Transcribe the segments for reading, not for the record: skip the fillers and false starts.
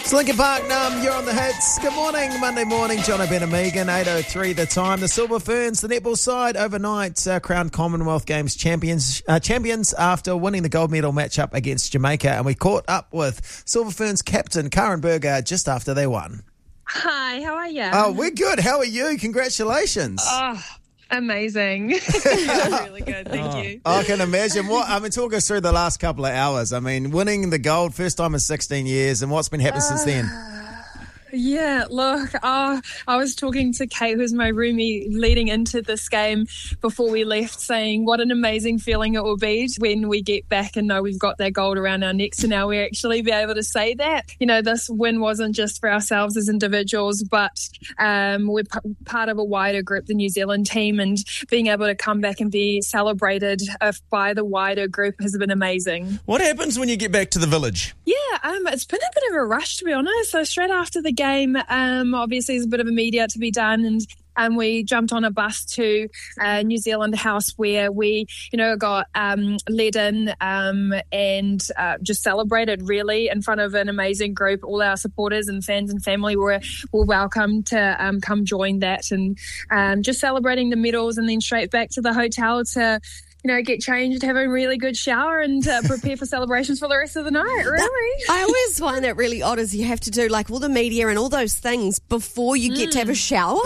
It's Linkin Park, you're on the hits. Good morning, Monday morning, John O'Ben and Megan, 8:03 the time. The Silver Ferns, the netball side, overnight crowned Commonwealth Games champions after winning the gold medal matchup against Jamaica. And we caught up with Silver Ferns captain Karen Berger just after they won. Hi, how are you? Oh, we're good. How are you? Congratulations. Oh, amazing. Really good. Thank you. I can imagine. Talk us through the last couple of hours. I mean, winning the gold, first time in 16 years, and what's been happening since then? Yeah, look, I was talking to Kate, who's my roomie, leading into this game before we left, saying what an amazing feeling it will be when we get back and know we've got that gold around our necks, and now we actually be able to say that. You know, this win wasn't just for ourselves as individuals, but we're part of a wider group, the New Zealand team, and being able to come back and be celebrated by the wider group has been amazing. What happens when you get back to the village? Yeah, it's been a bit of a rush, to be honest. So straight after the game, obviously there's a bit of a media to be done, and we jumped on a bus to New Zealand House where we, got led in and just celebrated really in front of an amazing group. All our supporters and fans and family were welcome to come join that, and just celebrating the medals, and then straight back to the hotel to get changed, have a really good shower, and prepare for celebrations for the rest of the night, really. I always find that really odd, is you have to do like all the media and all those things before you get to have a shower.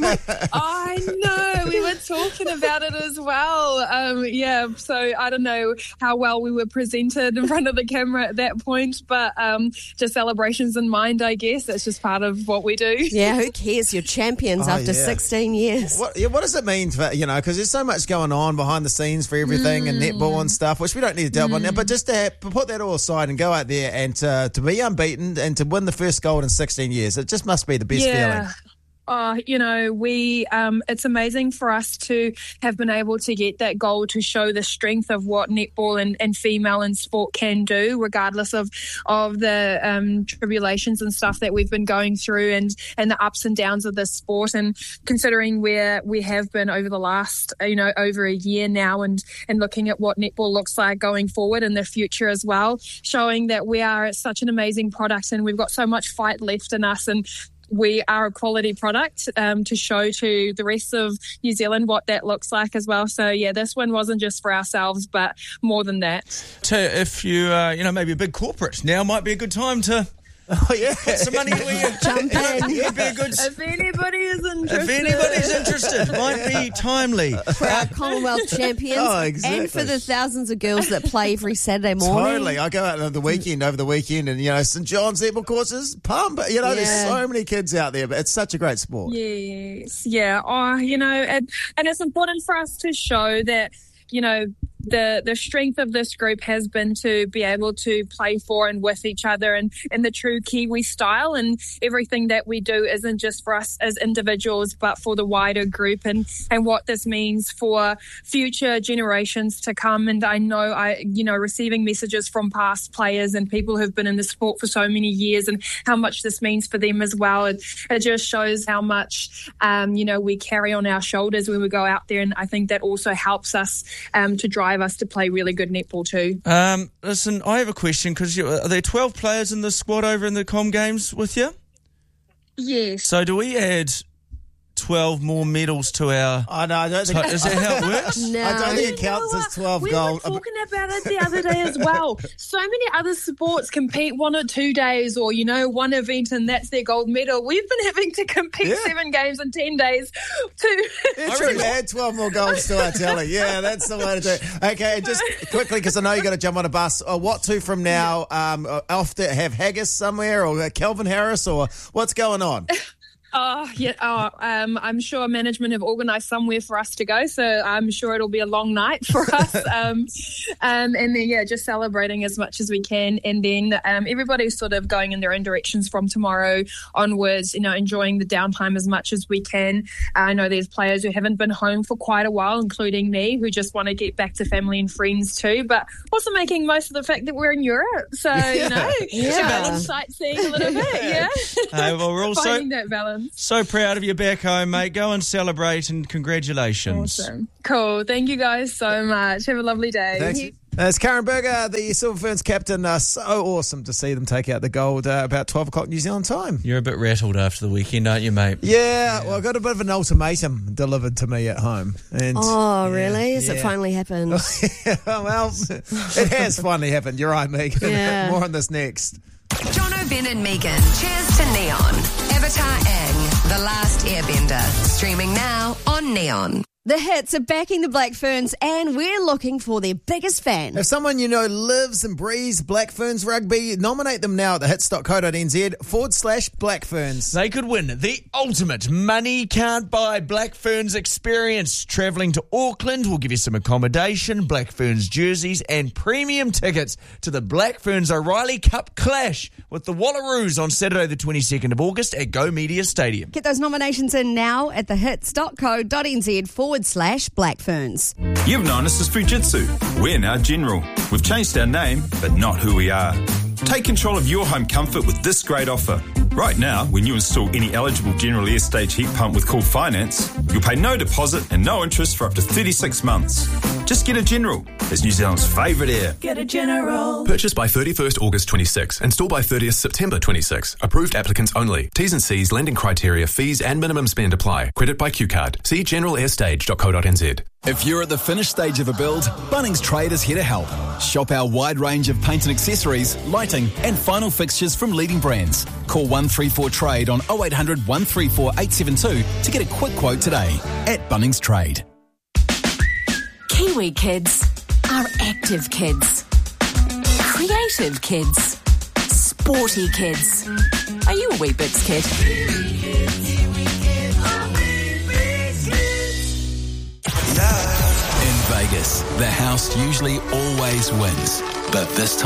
I know, we were talking about it as well. So I don't know how well we were presented in front of the camera at that point, but just celebrations in mind, I guess. That's just part of what we do. Yeah, who cares? You're champions after 16 years. What does it mean for, because there's so much going on behind the scenes for everything and netball and stuff, which we don't need to delve on now, but just to put that all aside and go out there and to be unbeaten and to win the first gold in 16 years, it just must be the best feeling. It's amazing for us to have been able to get that goal to show the strength of what netball and female in sport can do, regardless of the tribulations and stuff that we've been going through and the ups and downs of this sport. And considering where we have been over the last, over a year now, and looking at what netball looks like going forward in the future as well, showing that we are such an amazing product and we've got so much fight left in us, and we are a quality product to show to the rest of New Zealand what that looks like as well. So, yeah, this one wasn't just for ourselves, but more than that. If you, maybe a big corporate, now might be a good time to put some money where you jump in. It'd be a good. If anybody is interested. If anybody's interested, might be timely. For our Commonwealth champions. Oh, exactly. And for the thousands of girls that play every Saturday morning. Totally. I go out over the weekend and, St. John's netball courses, pump. There's so many kids out there, but it's such a great sport. Yes. Yeah. And it's important for us to show that, the strength of this group has been to be able to play for and with each other and in the true Kiwi style, and everything that we do isn't just for us as individuals but for the wider group and what this means for future generations to come. And I know receiving messages from past players and people who've been in the sport for so many years and how much this means for them as well. It just shows how much we carry on our shoulders when we go out there, and I think that also helps us to drive us to play really good netball too. Listen, I have a question, because are there 12 players in the squad over in the Com Games with you? Yes. So do we add 12 more medals to our... Oh, no, I don't think... Is that how it works? No. I don't think it counts as 12 we gold. We were talking about it the other day as well. So many other sports compete 1 or 2 days or, one event and that's their gold medal. We've been having to compete 7 games in 10 days too. Yeah, true. Add 12 more golds to our tally. Yeah, that's the way to do it. Okay, and just quickly, because I know you've got to jump on a bus, what to from now? Off to have haggis somewhere, or Calvin Harris, or what's going on? I'm sure management have organised somewhere for us to go, so I'm sure it'll be a long night for us. And then, just celebrating as much as we can. And then everybody's sort of going in their own directions from tomorrow onwards, enjoying the downtime as much as we can. I know there's players who haven't been home for quite a while, including me, who just want to get back to family and friends too, but also making most of the fact that we're in Europe. So, sightseeing a little bit, well, we're also finding that balance. So proud of you back home, mate. Go and celebrate, and congratulations. Awesome. Cool. Thank you guys so much. Have a lovely day. Thanks. There's Karen Berger, the Silver Ferns captain. So awesome to see them take out the gold about 12 o'clock New Zealand time. You're a bit rattled after the weekend, aren't you, mate? Yeah, well, I got a bit of an ultimatum delivered to me at home. And really? Has it finally happened? Well, it has finally happened. You're right, Megan. Yeah. More on this next. Jono, Ben and Megan. Cheers to Neon. Avatar Aang, The Last Airbender. Streaming now on Neon. The Hits are backing the Black Ferns, and we're looking for their biggest fan. If someone you know lives and breathes Black Ferns rugby, nominate them now at thehits.co.nz/Black Ferns. They could win the ultimate money can't buy Black Ferns experience. Travelling to Auckland will give you some accommodation, Black Ferns jerseys, and premium tickets to the Black Ferns O'Reilly Cup clash with the Wallaroos on Saturday the 22nd of August at Go Media Stadium. Get those nominations in now at thehits.co.nz/Black Ferns. You've known us as Fujitsu. We're now General. We've changed our name, but not who we are. Take control of your home comfort with this great offer. Right now, when you install any eligible General Air Stage heat pump with Cool Finance, you'll pay no deposit and no interest for up to 36 months. Just get a General. It's New Zealand's favourite air. Get a General. Purchased by 31st August 26. Installed by 30th September 26. Approved applicants only. T's and C's, lending criteria, fees and minimum spend apply. Credit by Q-Card. See generalairstage.co.nz. If you're at the finished stage of a build, Bunnings Trade is here to help. Shop our wide range of paint and accessories, lighting and final fixtures from leading brands. Call 134 Trade on 0800 134 872 to get a quick quote today at Bunnings Trade. Kiwi kids are active kids, creative kids, sporty kids. Are you a Weet-Bix kid? In Vegas, the house usually always wins, but this time